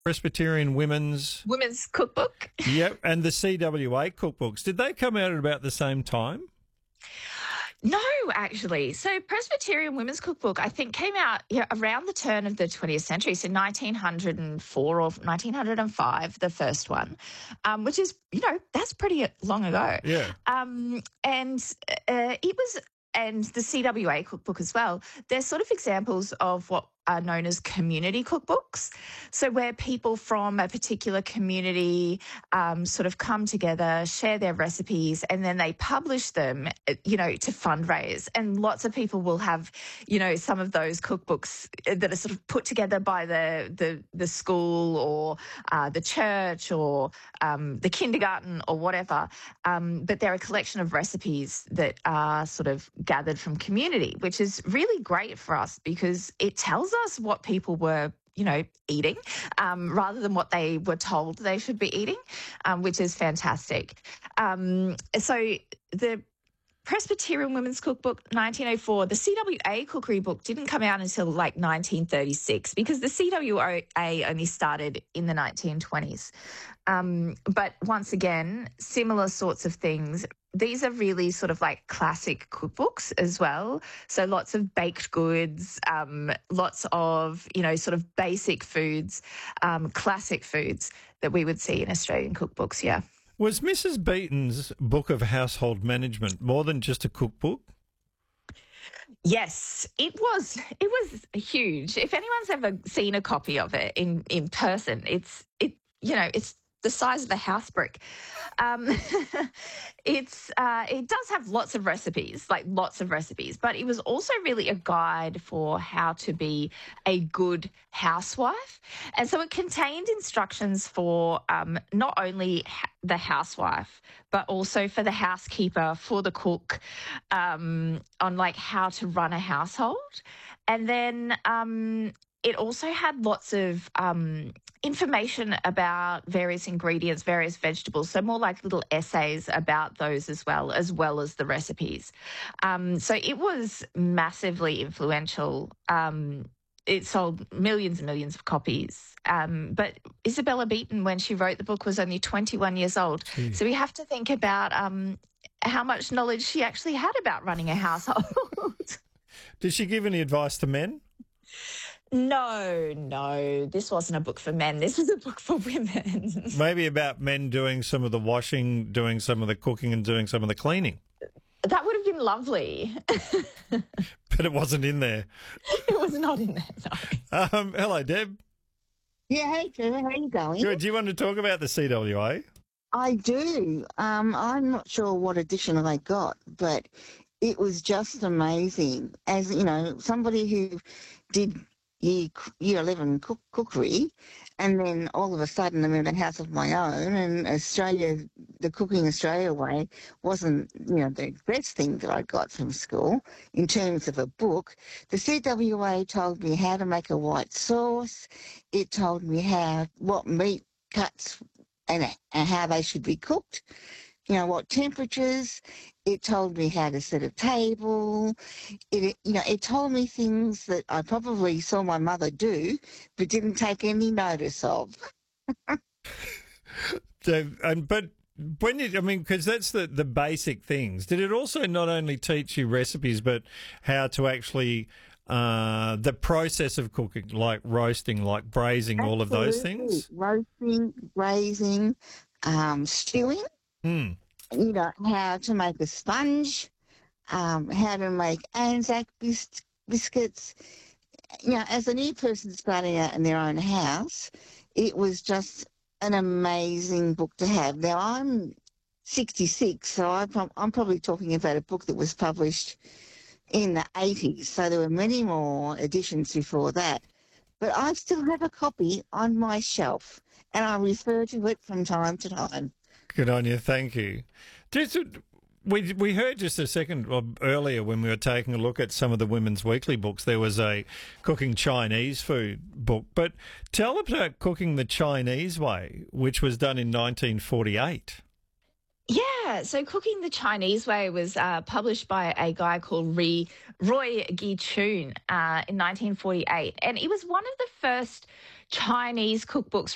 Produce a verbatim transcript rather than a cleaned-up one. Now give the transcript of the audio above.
Presbyterian Women's... Women's Cookbook. Yep, and the C W A cookbooks. Did they come out at about the same time? No, actually. So Presbyterian Women's Cookbook, I think, came out yeah, around the turn of the twentieth century, so nineteen oh four or nineteen oh five, the first one, um, which is, you know, that's pretty long ago. Yeah. Um, and uh, it was, and the C W A cookbook as well, they're sort of examples of what are known as community cookbooks. So where people from a particular community um, sort of come together, share their recipes, and then they publish them, you know, to fundraise. And lots of people will have, you know, some of those cookbooks that are sort of put together by the the, the school or uh, the church or um, the kindergarten or whatever. Um, but they're a collection of recipes that are sort of gathered from community, which is really great for us because it tells us what people were, you know, eating um, rather than what they were told they should be eating, um, which is fantastic. Um, so the Presbyterian Women's Cookbook, nineteen oh four. The C W A cookery book didn't come out until like nineteen thirty-six because the C W A only started in the nineteen twenties. Um, but once again, similar sorts of things. These are really sort of like classic cookbooks as well. So lots of baked goods, um, lots of, you know, sort of basic foods, um, classic foods that we would see in Australian cookbooks, yeah. Was Missus Beaton's Book of Household Management more than just a cookbook? Yes, it was. It was huge. If anyone's ever seen a copy of it in, in person, it's, it, you know, it's the size of a house brick. Um, it's uh, it does have lots of recipes, like lots of recipes, but it was also really a guide for how to be a good housewife. And so it contained instructions for um, not only the housewife, but also for the housekeeper, for the cook, um, on like how to run a household. And then um, it also had lots of um, information about various ingredients, various vegetables, so more like little essays about those as well, as well as the recipes. Um, so it was massively influential. Um, it sold millions and millions of copies. Um, but Isabella Beaton, when she wrote the book, was only twenty-one years old. Jeez. So we have to think about um, how much knowledge she actually had about running a household. Did she give any advice to men? No, no, this wasn't a book for men. This was a book for women. Maybe about men doing some of the washing, doing some of the cooking and doing some of the cleaning. That would have been lovely. But it wasn't in there. It was not in there, no. Um, hello, Deb. Yeah, hey, Trevor, how are you going? Good. Do you want to talk about the C W A? I do. Um, I'm not sure what edition I got, but it was just amazing. As, you know, somebody who did year, year eleven cook, cookery, and then all of a sudden I'm in a house of my own, and Australia, the Cooking Australia way wasn't, you know, the best thing that I got from school in terms of a book. The C W A told me how to make a white sauce. It told me how, what meat cuts and, and how they should be cooked, you know, what temperatures. It told me how to set a table. It, you know, it told me things that I probably saw my mother do, but didn't take any notice of. So, and but when you, I mean, because that's the the basic things. Did it also not only teach you recipes, but how to actually uh, the process of cooking, like roasting, like braising, Absolutely. all of those things? Roasting, braising, um, stewing. Hmm. You know, how to make a sponge, um, how to make Anzac bis- biscuits. You know, as a new person starting out in their own house, it was just an amazing book to have. Now, I'm sixty-six, so I pro- I'm probably talking about a book that was published in the eighties, so there were many more editions before that. But I still have a copy on my shelf, and I refer to it from time to time. Good on you, thank you. Just, we we heard just a second well, earlier when we were taking a look at some of the Women's Weekly books, there was a cooking Chinese food book. But tell us about Cooking the Chinese Way, which was done in nineteen forty-eight. Yeah, so Cooking the Chinese Way was uh, published by a guy called Roy, Roy Gi-chun uh, in nineteen forty-eight. And it was one of the first Chinese cookbooks